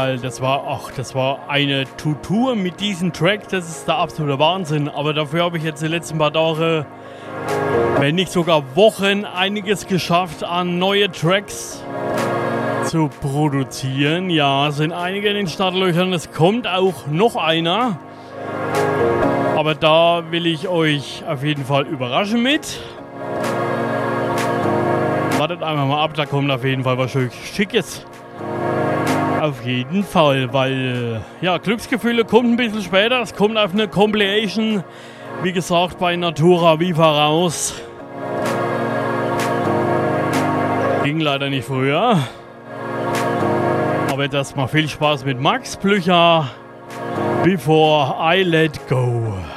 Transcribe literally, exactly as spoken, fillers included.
weil das war, ach, das war eine Tutur mit diesem Track, das ist der absolute Wahnsinn. Aber dafür habe ich jetzt die letzten paar Tage, wenn nicht sogar Wochen, einiges geschafft an neue Tracks zu produzieren. Ja, sind einige in den Startlöchern, es kommt auch noch einer. Aber da will ich euch auf jeden Fall überraschen mit. Wartet einfach mal ab, da kommt auf jeden Fall was schön Schickes. Auf jeden Fall, weil, ja, Glücksgefühle kommt ein bisschen später. Es kommt auf eine Compilation, wie gesagt, bei Natura Viva raus. Ging leider nicht früher. Aber jetzt erstmal viel Spaß mit Max Blücher. Before I Let Go.